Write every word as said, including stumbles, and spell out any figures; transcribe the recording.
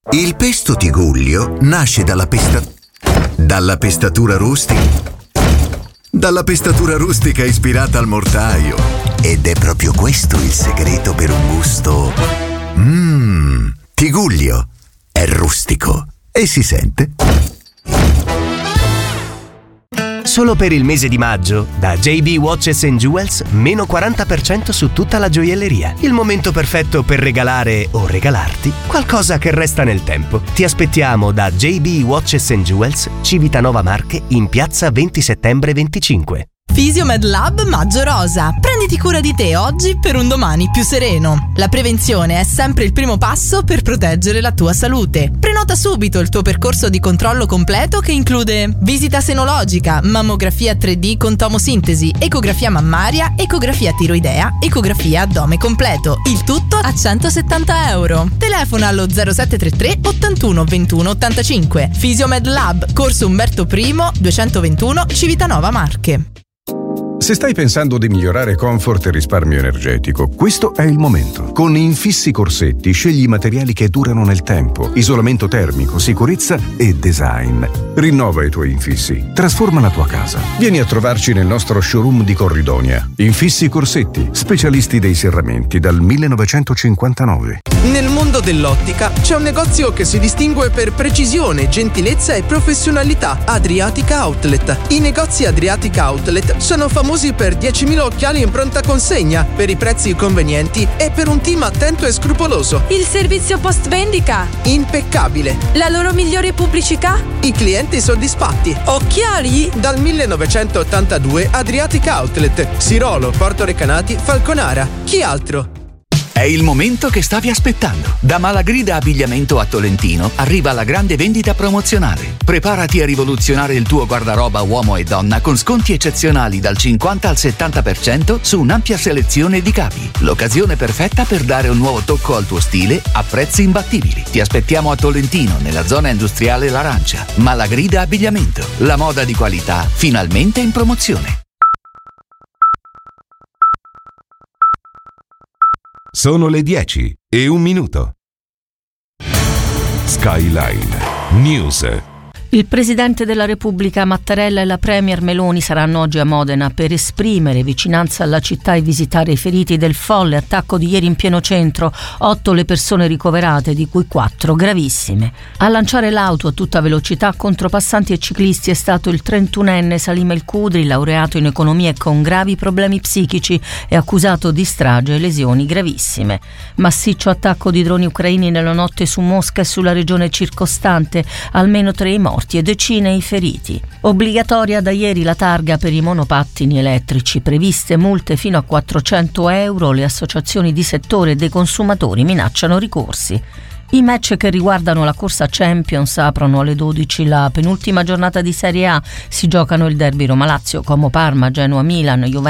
Il pesto Tigullio nasce dalla pesta... dalla pestatura rustica... dalla pestatura rustica ispirata al mortaio. Ed è proprio questo il segreto per un gusto... Mmm... Tigullio è rustico e si sente. Solo per il mese di maggio, da J B Watches and Jewels, meno quaranta per cento su tutta la gioielleria. Il momento perfetto per regalare o regalarti qualcosa che resta nel tempo. Ti aspettiamo da J B Watches and Jewels, Civitanova Marche, in piazza venti settembre venticinque. Fisiomed Lab Maggio Rosa. Prenditi cura di te oggi per un domani più sereno. La prevenzione è sempre il primo passo per proteggere la tua salute. Prenota subito il tuo percorso di controllo completo che include visita senologica, mammografia tre D con tomosintesi, ecografia mammaria, ecografia tiroidea, ecografia addome completo. Il tutto a centosettanta euro. Telefona allo zero sette tre tre ottantuno ventuno ottantacinque. Fisiomed Lab, Corso Umberto I, duecentoventuno, Civitanova Marche. Se stai pensando di migliorare comfort e risparmio energetico, questo è il momento. Con Infissi Corsetti scegli i materiali che durano nel tempo, isolamento termico, sicurezza e design. Rinnova i tuoi infissi, trasforma la tua casa. Vieni a trovarci nel nostro showroom di Corridonia. Infissi Corsetti, specialisti dei serramenti dal millenovecentocinquantanove. Nel mondo dell'ottica c'è un negozio che si distingue per precisione, gentilezza e professionalità: Adriatica Outlet. I negozi Adriatica Outlet sono famosi per diecimila occhiali in pronta consegna, per i prezzi convenienti e per un team attento e scrupoloso. Il servizio post vendita impeccabile. La loro migliore pubblicità? I clienti soddisfatti. Occhiali? Dal millenovecentottantadue Adriatica Outlet, Sirolo, Porto Recanati, Falconara. Chi altro? È il momento che stavi aspettando. Da Malagrida Abbigliamento a Tolentino arriva la grande vendita promozionale. Preparati a rivoluzionare il tuo guardaroba uomo e donna con sconti eccezionali dal cinquanta al settanta per cento su un'ampia selezione di capi. L'occasione perfetta per dare un nuovo tocco al tuo stile a prezzi imbattibili. Ti aspettiamo a Tolentino, nella zona industriale L'Arancia. Malagrida Abbigliamento. La moda di qualità finalmente in promozione. Sono le dieci e un minuto. Skyline News. Il Presidente della Repubblica Mattarella e la Premier Meloni saranno oggi a Modena per esprimere vicinanza alla città e visitare i feriti del folle attacco di ieri in pieno centro. Otto le persone ricoverate, di cui quattro gravissime. A lanciare l'auto a tutta velocità contro passanti e ciclisti è stato il trentunenne Salim El Kudri, laureato in economia e con gravi problemi psichici e accusato di strage e lesioni gravissime. Massiccio attacco di droni ucraini nella notte su Mosca e sulla regione circostante, almeno tre i morti e decine i feriti. Obbligatoria da ieri la targa per i monopattini elettrici, previste multe fino a quattrocento euro, le associazioni di settore e dei consumatori minacciano ricorsi. I match che riguardano la corsa Champions aprono alle dodici la penultima giornata di Serie A, si giocano il derby Roma-Lazio, Como-Parma, Genoa-Milan, Juventus